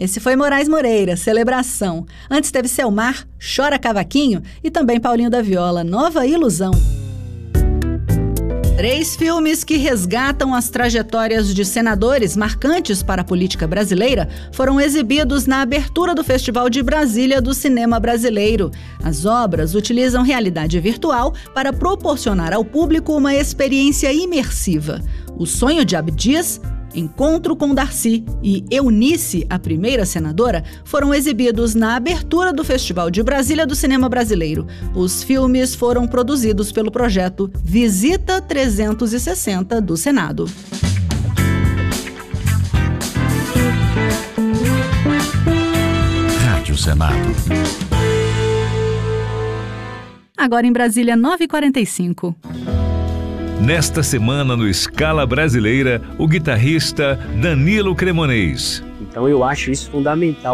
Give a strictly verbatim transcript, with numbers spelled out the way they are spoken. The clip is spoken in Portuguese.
Esse foi Moraes Moreira, Celebração. Antes teve Selmar, Chora Cavaquinho, e também Paulinho da Viola, Nova Ilusão. Três filmes que resgatam as trajetórias de senadores marcantes para a política brasileira foram exibidos na abertura do Festival de Brasília do Cinema Brasileiro. As obras utilizam realidade virtual para proporcionar ao público uma experiência imersiva. O Sonho de Abdias, Encontro com Darcy e Eunice, a primeira senadora, foram exibidos na abertura do Festival de Brasília do Cinema Brasileiro. Os filmes foram produzidos pelo projeto Visita trezentos e sessenta do Senado. Rádio Senado. Agora em Brasília, nove e quarenta e cinco. Nesta semana, no Escala Brasileira, o guitarrista Danilo Cremonês. Então eu acho isso fundamental.